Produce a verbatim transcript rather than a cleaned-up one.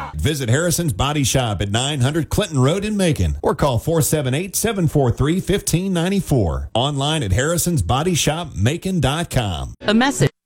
Visit Harrison's Body Shop at nine hundred Clinton Road in Macon or call four seven eight, seven four three, one five nine four. Online at harrisons body shop macon dot com. A message